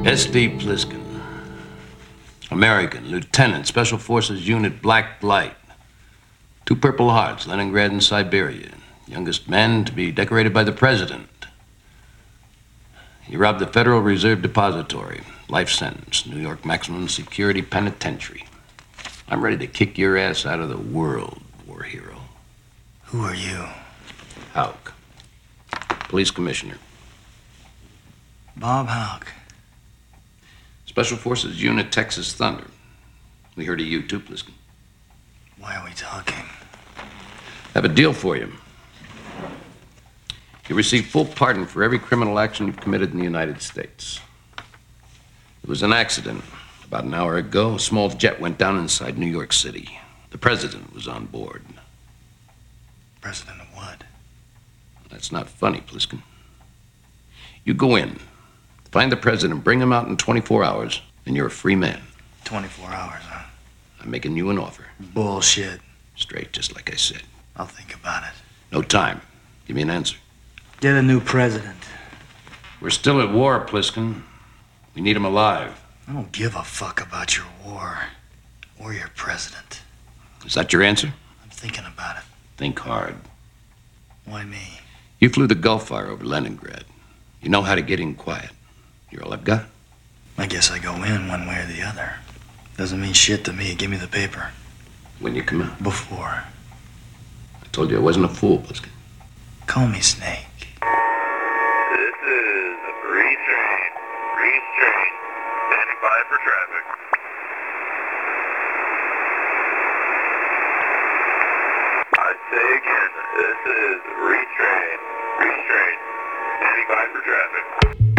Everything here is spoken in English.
S.D. Pliskin, American, Lieutenant, Special Forces Unit Black Light. 2 Purple Hearts, Leningrad and Siberia. Youngest man to be decorated by the President. He robbed the Federal Reserve Depository. Life sentence, New York Maximum Security Penitentiary. I'm ready to kick your ass out of the world, war hero. Who are you? Houck. Police Commissioner. Bob Houck. Special Forces Unit Texas Thunder. We heard of you too, Pliskin. Why are we talking? Have a deal for you. You receive full pardon for every criminal action you've committed in the United States. It was an accident. About an hour ago, a small jet went down inside New York City. The president was on board. President of what? That's not funny, Pliskin. You go in, find the president, bring him out in 24 hours, and you're a free man. 24 hours, huh? I'm making you an offer. Bullshit. Straight, just like I said. I'll think about it. No time. Give me an answer. Get a new president. We're still at war, Pliskin. We need him alive. I don't give a fuck about your war or your president. Is that your answer? I'm thinking about it. Think hard. Why me? You flew the Gulf Fire over Leningrad. You know how to get in quiet. You're all I've got. I guess I go in one way or the other. Doesn't mean shit to me. Give me the paper. When you come out. Before. I told you I wasn't a fool, Pliskin. Call me Snake.